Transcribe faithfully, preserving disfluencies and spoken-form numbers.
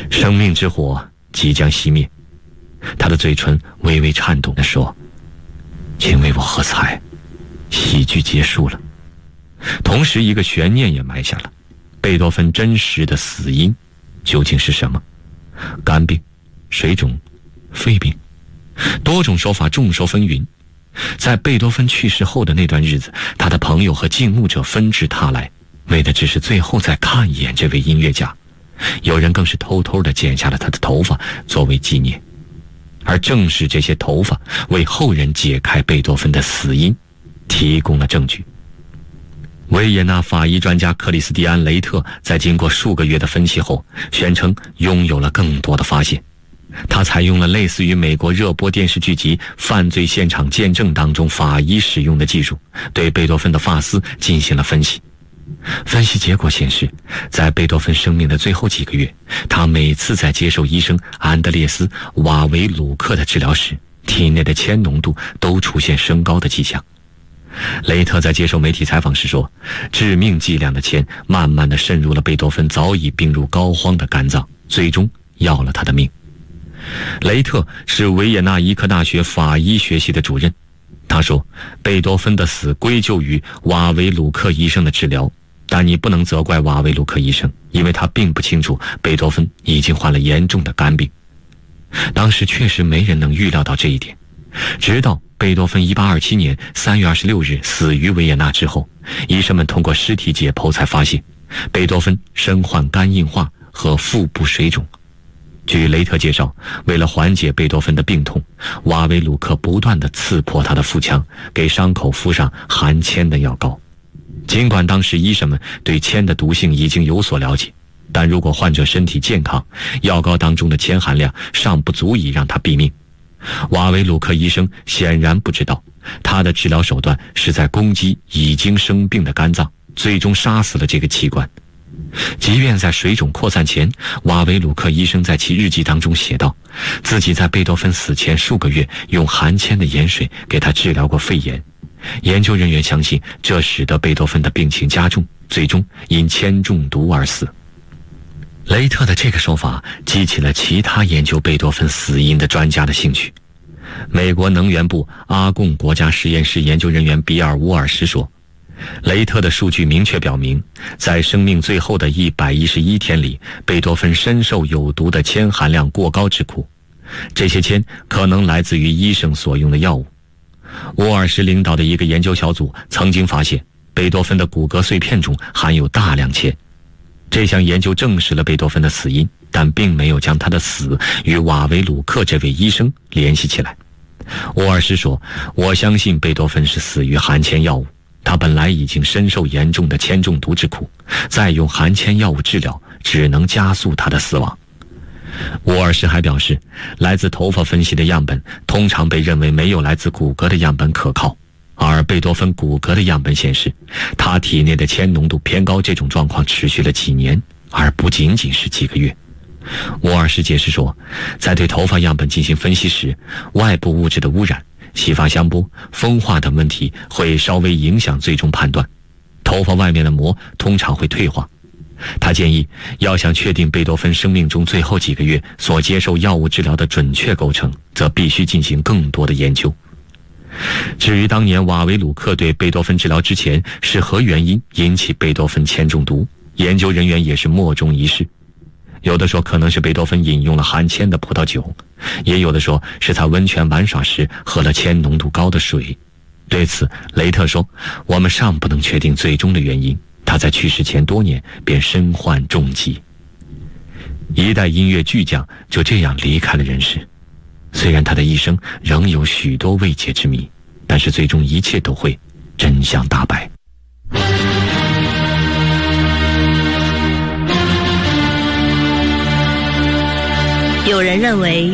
生命之火即将熄灭，他的嘴唇微微颤动地说：请为我喝彩，喜剧结束了。同时一个悬念也埋下了，贝多芬真实的死因究竟是什么？肝病、水肿、肺病，多种说法众说纷纭。在贝多芬去世后的那段日子，他的朋友和敬慕者纷至沓来，为的只是最后再看一眼这位音乐家。有人更是偷偷地剪下了他的头发作为纪念，而正是这些头发为后人解开贝多芬的死因提供了证据。维也纳法医专家克里斯蒂安·雷特在经过数个月的分析后，宣称拥有了更多的发现。他采用了类似于美国热播电视剧集《犯罪现场见证》当中法医使用的技术，对贝多芬的发丝进行了分析。分析结果显示，在贝多芬生命的最后几个月，他每次在接受医生安德烈斯·瓦维鲁克的治疗时，体内的铅浓度都出现升高的迹象。雷特在接受媒体采访时说，致命剂量的铅慢慢地渗入了贝多芬早已病入膏肓的肝脏，最终要了他的命。雷特是维也纳医科大学法医学系的主任，他说，贝多芬的死归咎于瓦维鲁克医生的治疗，但你不能责怪瓦维鲁克医生，因为他并不清楚贝多芬已经患了严重的肝病。当时确实没人能预料到这一点，直到贝多芬一八二七年三月二十六日死于维也纳之后，医生们通过尸体解剖才发现，贝多芬身患肝硬化和腹部水肿。据雷特介绍，为了缓解贝多芬的病痛，瓦维鲁克不断地刺破他的腹腔，给伤口敷上含铅的药膏。尽管当时医生们对铅的毒性已经有所了解，但如果患者身体健康，药膏当中的铅含量尚不足以让他毙命。瓦维鲁克医生显然不知道，他的治疗手段是在攻击已经生病的肝脏，最终杀死了这个器官。即便在水肿扩散前，瓦维鲁克医生在其日记当中写道，自己在贝多芬死前数个月用含铅的盐水给他治疗过肺炎。研究人员相信，这使得贝多芬的病情加重，最终因铅中毒而死。雷特的这个说法激起了其他研究贝多芬死因的专家的兴趣。美国能源部阿贡国家实验室研究人员比尔·乌尔什说，雷特的数据明确表明，在生命最后的一百一十一天里，贝多芬深受有毒的铅含量过高之苦，这些铅可能来自于医生所用的药物。乌尔什领导的一个研究小组曾经发现，贝多芬的骨骼碎片中含有大量铅。这项研究证实了贝多芬的死因，但并没有将他的死与瓦维鲁克这位医生联系起来。乌尔什说，我相信贝多芬是死于含铅药物，他本来已经深受严重的铅中毒之苦，再用含铅药物治疗只能加速他的死亡。乌尔什还表示，来自头发分析的样本通常被认为没有来自骨骼的样本可靠，而贝多芬骨骼的样本显示，他体内的铅浓度偏高，这种状况持续了几年，而不仅仅是几个月。乌尔什解释说，在对头发样本进行分析时，外部物质的污染、洗发香波、风化等问题会稍微影响最终判断，头发外面的膜通常会退化。他建议，要想确定贝多芬生命中最后几个月所接受药物治疗的准确构成，则必须进行更多的研究。至于当年瓦维鲁克对贝多芬治疗之前是何原因引起贝多芬铅中毒，研究人员也是莫衷一是。有的说可能是贝多芬饮用了含铅的葡萄酒，也有的说是他温泉玩耍时喝了铅浓度高的水。对此，雷特说，我们尚不能确定最终的原因，他在去世前多年便身患重疾。一代音乐巨匠就这样离开了人世。虽然他的一生仍有许多未解之谜，但是最终一切都会真相大白。 有人认为